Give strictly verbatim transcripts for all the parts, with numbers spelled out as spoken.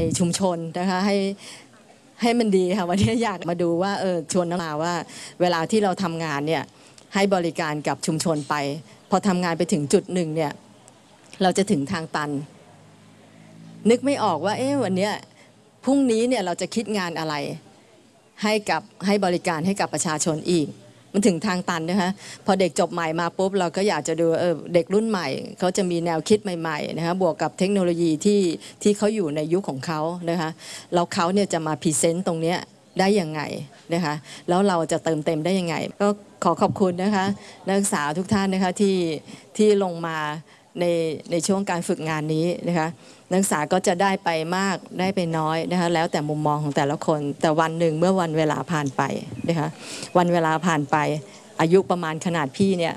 ชุมชนนะคะให้ให้มันดีค่ะวันนี้อยากมาดูว่าเออชวนน้องมาว่าเวลาที่เราทำงานเนี่ยให้บริการกับชุมชนไปพอทำงานไปถึงจุดหนึ่งเนี่ยเราจะถึงทางตันนึกไม่ออกว่าเอ๊ะวันนี้พรุ่งนี้เนี่ยเราจะคิดงานอะไรให้กับให้บริการให้กับประชาชนอีกมันถึงทางตันนะคะพอเด็กจบใหม่มาปุ๊บเราก็อยากจะดูเออเด็กรุ่นใหม่เขาจะมีแนวคิดใหม่ๆนะคะบวกกับเทคโนโลยีที่ที่เขาอยู่ในยุคของเขานะคะแล้วเขาเนี่ยจะมาพรีเซนต์ตรงนี้ได้ยังไงนะคะแล้วเราจะเติมเต็มได้ยังไงก็ขอขอบคุณนะคะนักศึกษาทุกท่านนะคะที่ที่ลงมาในในช่วงการฝึกงานนี้นะคะนักศึกษาก็จะได้ไปมากได้ไปน้อยนะคะแล้วแต่มุมมองของแต่ละคนแต่วันหนึ่งเมื่อวันเวลาผ่านไปนะคะวันเวลาผ่านไปอายุประมาณขนาดพี่เนี่ย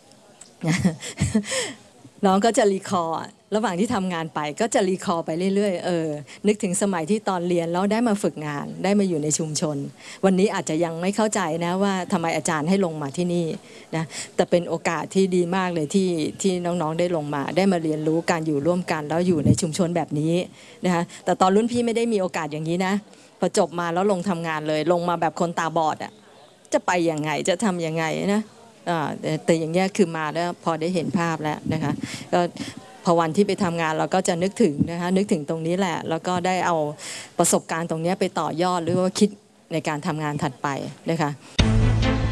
น้องก็จะรีคอร์ระหว่างที่ทำงานไปก็จะรีคอร์ไปเรื่อยๆเออนึกถึงสมัยที่ตอนเรียนแล้วได้มาฝึกงานได้มาอยู่ในชุมชนวันนี้อาจจะยังไม่เข้าใจนะว่าทำไมอาจารย์ให้ลงมาที่นี่นะแต่เป็นโอกาสที่ดีมากเลยที่ที่น้องๆได้ลงมาได้มาเรียนรู้การอยู่ร่วมกันแล้วอยู่ในชุมชนแบบนี้นะคะแต่ตอนรุ่นพี่ไม่ได้มีโอกาสอย่างนี้นะพอจบมาแล้วลงทำงานเลยลงมาแบบคนตาบอดอ่ะจะไปยังไงจะทำยังไงนะแต่อย่างเงี้ยคือมาแล้วพอได้เห็นภาพแล้วนะคะก็พอวันที่ไปทำงานเราก็จะนึกถึงนะคะนึกถึงตรงนี้แหละแล้วก็ได้เอาประสบการณ์ตรงนี้ไปต่อยอดหรือว่าคิดในการทำงานถัดไปนะคะ